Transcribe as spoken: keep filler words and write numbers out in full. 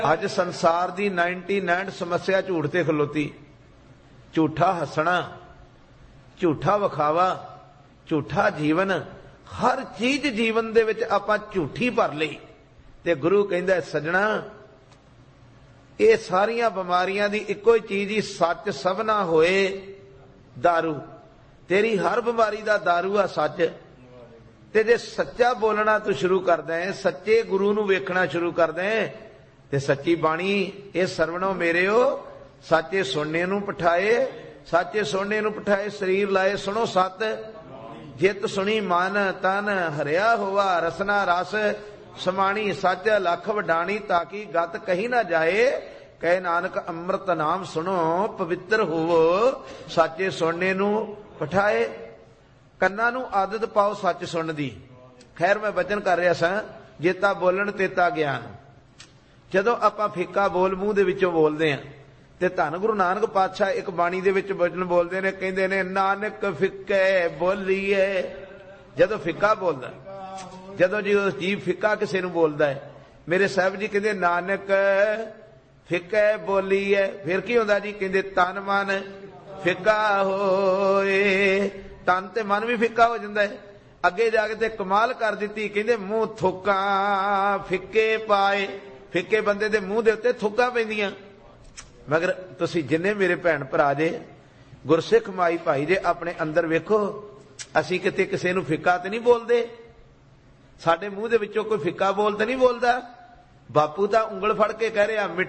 ਅੱਜ ਸੰਸਾਰ ਦੀ ਨਾਈਨਟੀ ਨਾइन ਸਮੱਸਿਆ ਝੂਠ ਤੇ ਖਲੋਤੀ। ਝੂਠਾ ਹੱਸਣਾ, ਝੂਠਾ ਵਿਖਾਵਾ, ਝੂਠਾ ਜੀਵਨ, ਹਰ ਚੀਜ਼ ਜੀਵਨ ਦੇ ਵਿੱਚ ਆਪਾਂ ਝੂਠੀ ਭਰ ਲਈ। ਤੇ ਗੁਰੂ ਕਹਿੰਦਾ ਸੱਜਣਾ, ਇਹ ਸਾਰੀਆਂ ਬਿਮਾਰੀਆਂ ਦੀ ਇੱਕੋ ਹੀ ਚੀਜ਼ ਹੀ ਸੱਚ ਸਭਨਾ ਹੋਏ दारू। ਤੇਰੀ ਹਰ ਬਿਮਾਰੀ ਦਾ दारू ਆ ਸੱਚ। ਤੇ ਜੇ ਸੱਚਾ ਬੋਲਣਾ ਤੂੰ ਸ਼ੁਰੂ ਕਰਦਾ ਹੈ, ਸੱਚੇ ਗੁਰੂ ਨੂੰ ਵੇਖਣਾ ਸ਼ੁਰੂ ਕਰਦਾ ਹੈ, ਤੇ ਸੱਚੀ ਬਾਣੀ ਇਹ ਸਰਵਣੋ ਮੇਰਿਓ ਸਾਚੇ ਸੁਣਨੇ ਨੂੰ ਪਠਾਏ, ਸਾਚੇ ਸੁਣਨੇ ਨੂੰ ਪਠਾਏ ਸਰੀਰ ਲਾਏ ਸੁਣੋ ਸਤ। ਜਿਤ ਸੁਣੀ ਮਨ ਤਨ ਹਰਿਆ ਹੋਵਾ, ਰਸਨਾ ਰਸ ਸਮਾਣੀ ਸੱਚ ਲੱਖ ਵਡਾਣੀ, ਤਾਕੀ ਗਤ ਕਹੀ ਨਾ ਜਾਏ। ਕਹੇ ਨਾਨਕ ਅੰਮ੍ਰਿਤ ਨਾਮ ਸੁਣੋ ਪਵਿੱਤਰ ਹੋਵੋ, ਸਾਚੇ ਸੁਣਨੇ ਨੂੰ ਪਠਾਏ। ਕੰਨਾਂ ਨੂੰ ਆਦਤ ਪਾਓ ਸੱਚ ਸੁਣਨ ਦੀ। ਖੈਰ ਮੈਂ ਬਚਨ ਕਰ ਰਿਹਾ ਸਾਂ, ਜੇਤਾ ਬੋਲਣ ਤੇਤਾ ਗਿਆਨ। ਜਦੋਂ ਆਪਾਂ ਫਿੱਕਾ ਬੋਲ ਮੂੰਹ ਦੇ ਵਿੱਚੋਂ ਬੋਲਦੇ ਹਾਂ, ਤੇ ਧੰਨ ਗੁਰੂ ਨਾਨਕ ਪਾਤਸ਼ਾਹ ਇੱਕ ਬਾਣੀ ਦੇ ਵਿੱਚ ਬਚਨ ਬੋਲਦੇ ਨੇ, ਕਹਿੰਦੇ ਨੇ ਨਾਨਕ ਫਿੱਕੇ ਬੋਲੀਏ। ਜਦੋਂ ਫਿੱਕਾ ਬੋਲਦਾ, ਜਦੋਂ ਜੀ ਉਹ ਜੀਵ ਫਿੱਕਾ ਕਿਸੇ ਨੂੰ ਬੋਲਦਾ ਹੈ, ਮੇਰੇ ਸਾਹਿਬ ਜੀ ਕਹਿੰਦੇ ਨਾਨਕ ਫਿੱਕੇ ਬੋਲੀਏ। ਫਿਰ ਕੀ ਹੁੰਦਾ ਜੀ? ਕਹਿੰਦੇ ਤਨ ਮਨ ਫਿੱਕਾ ਹੋਏ। ਤਨ ਤੇ ਮਨ ਵੀ ਫਿੱਕਾ ਹੋ ਜਾਂਦਾ ਹੈ। ਅੱਗੇ ਜਾ ਕੇ ਤੇ ਕਮਾਲ ਕਰ ਦਿੱਤੀ, ਕਹਿੰਦੇ ਮੂੰਹ ਥੁੱਕਾਂ ਫਿੱਕੇ ਪਾਏ। ਫਿੱਕੇ ਬੰਦੇ ਦੇ ਮੂੰਹ ਦੇ ਉੱਤੇ ਥੁੱਕਾਂ ਪੈਂਦੀਆਂ। ਮਗਰ ਤੁਸੀਂ ਜਿੰਨੇ ਮੇਰੇ ਭੈਣ ਭਰਾ ਜੇ, ਗੁਰਸਿੱਖ ਮਾਈ ਭਾਈ ਜੇ, ਆਪਣੇ ਅੰਦਰ ਵੇਖੋ, ਅਸੀਂ ਕਿਤੇ ਕਿਸੇ ਨੂੰ ਫਿੱਕਾ ਤੇ ਨਹੀਂ ਬੋਲਦੇ। ਸਾਡੇ ਮੂੰਹ ਦੇ ਵਿੱਚੋਂ ਕੋਈ ਫਿੱਕਾ ਬੋਲ ਤੇ ਨਹੀਂ ਬੋਲਦਾ। ਬਾਪੂ ਤਾਂ ਉਂਗਲ ਫੜ ਕੇ ਕਹਿ ਰਿਹਾ